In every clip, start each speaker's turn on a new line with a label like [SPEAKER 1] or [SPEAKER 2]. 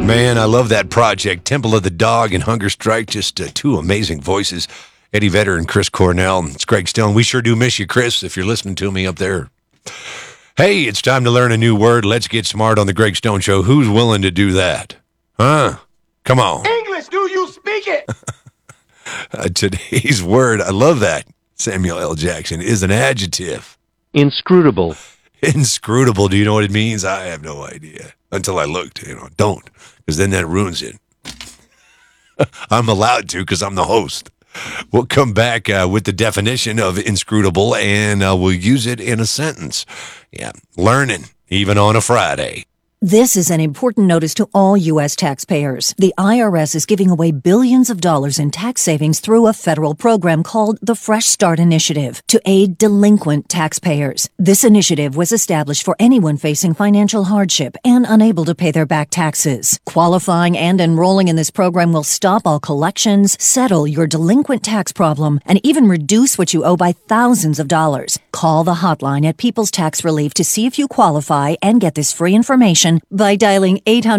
[SPEAKER 1] Man, I love that project. Temple of the Dog and Hunger Strike, just two amazing voices. Eddie Vedder and Chris Cornell. It's Greg Stone. We sure do miss you, Chris, if you're listening to me up there. Hey, it's time to learn a new word. Let's get smart on the Greg Stone Show. Who's willing to do that? Huh? Come on.
[SPEAKER 2] English, do you speak it?
[SPEAKER 1] Today's word, I love that, Samuel L. Jackson, is an adjective.
[SPEAKER 3] Inscrutable.
[SPEAKER 1] Inscrutable. Do you know what it means? I have no idea. Until I looked, don't, because then that ruins it. I'm allowed to because I'm the host. We'll come back with the definition of inscrutable, and we'll use it in a sentence. Yeah, learning, even on a Friday.
[SPEAKER 4] This is an important notice to all U.S. taxpayers. The IRS is giving away billions of dollars in tax savings through a federal program called the Fresh Start Initiative to aid delinquent taxpayers. This initiative was established for anyone facing financial hardship and unable to pay their back taxes. Qualifying and enrolling in this program will stop all collections, settle your delinquent tax problem, and even reduce what you owe by thousands of dollars. Call the hotline at People's Tax Relief to see if you qualify and get this free information by dialing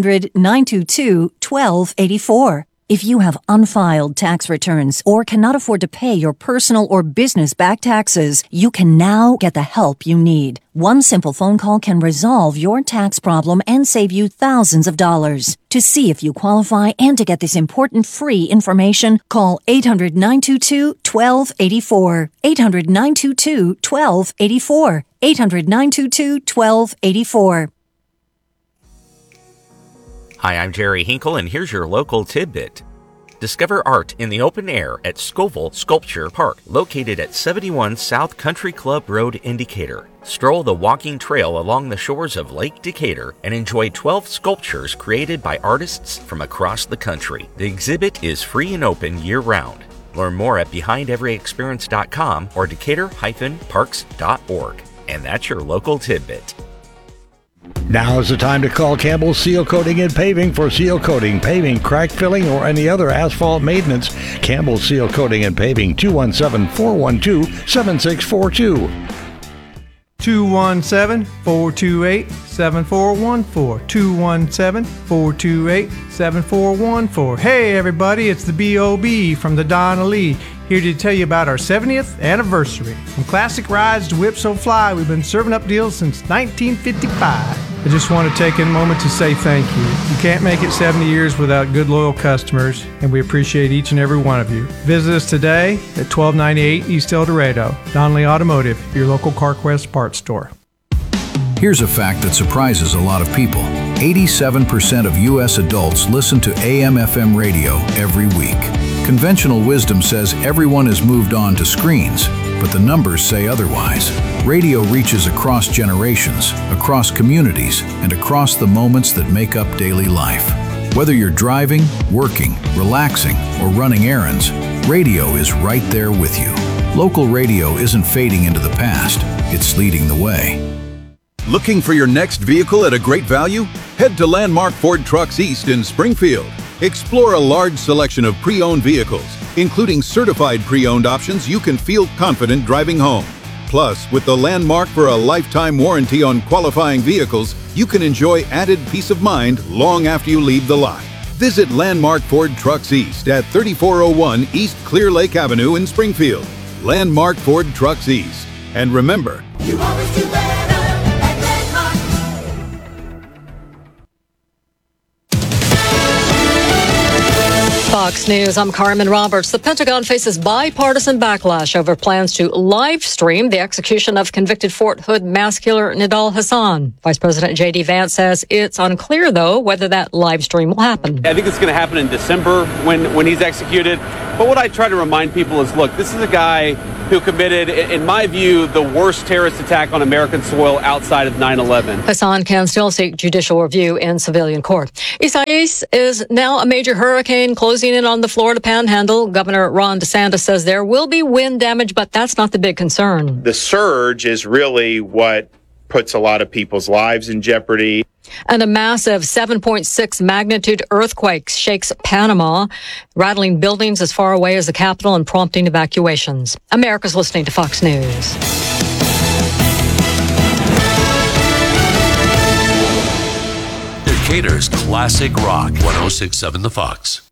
[SPEAKER 4] 800-922-1284. If you have unfiled tax returns or cannot afford to pay your personal or business back taxes, you can now get the help you need. One simple phone call can resolve your tax problem and save you thousands of dollars. To see if you qualify and to get this important free information, call 800-922-1284. 800-922-1284. 800-922-1284.
[SPEAKER 5] Hi, I'm Jerry Hinkle, and here's your local tidbit. Discover art in the open air at Scoville Sculpture Park, located at 71 South Country Club Road in Decatur. Stroll the walking trail along the shores of Lake Decatur and enjoy 12 sculptures created by artists from across the country. The exhibit is free and open year-round. Learn more at BehindEveryExperience.com or Decatur-Parks.org. And that's your local tidbit.
[SPEAKER 6] Now is the time to call Campbell Seal Coating and Paving for seal coating, paving, crack filling, or any other asphalt maintenance. Campbell Seal Coating and Paving, 217-412-7642.
[SPEAKER 7] 217-428-7414. 217-428-7414. Hey everybody, it's the B.O.B. from the Donna Lee, here to tell you about our 70th anniversary. From classic rides to Whip So Fly, we've been serving up deals since 1955. I just want to take a moment to say thank you. You can't make it 70 years without good, loyal customers, and we appreciate each and every one of you. Visit us today at 1298 East El Dorado. Donnelly Automotive, your local CarQuest parts store.
[SPEAKER 8] Here's a fact that surprises a lot of people. 87% of U.S. adults listen to AM/FM radio every week. Conventional wisdom says everyone has moved on to screens, but the numbers say otherwise. Radio reaches across generations, across communities, and across the moments that make up daily life. Whether you're driving, working, relaxing, or running errands, radio is right there with you. Local radio isn't fading into the past, it's leading the way.
[SPEAKER 9] Looking for your next vehicle at a great value? Head to Landmark Ford Trucks East in Springfield. Explore a large selection of pre-owned vehicles, including certified pre-owned options you can feel confident driving home. Plus, with the Landmark for a lifetime warranty on qualifying vehicles, you can enjoy added peace of mind long after you leave the lot. Visit Landmark Ford Trucks East at 3401 East Clear Lake Avenue in Springfield. Landmark Ford Trucks East. And remember,
[SPEAKER 10] you always do better at Landmark.
[SPEAKER 11] Fox News, I'm Carmen Roberts. The Pentagon faces bipartisan backlash over plans to live stream the execution of convicted Fort Hood mass killer Nidal Hasan. Vice President J.D. Vance says it's unclear, though, whether that live stream will happen.
[SPEAKER 12] I think it's going to happen in December when he's executed. But what I try to remind people is, look, this is a guy who committed, in my view, the worst terrorist attack on American soil outside of 9/11.
[SPEAKER 11] Hasan can still seek judicial review in civilian court. Isaias is now a major hurricane closing in on the Florida Panhandle. Governor Ron DeSantis says there will be wind damage, but that's not the big concern.
[SPEAKER 13] The surge is really what puts a lot of people's lives in jeopardy.
[SPEAKER 11] And a massive 7.6 magnitude earthquake shakes Panama, rattling buildings as far away as the capital and prompting evacuations. America's listening to Fox News.
[SPEAKER 3] Decatur's classic rock. 106.7 The Fox.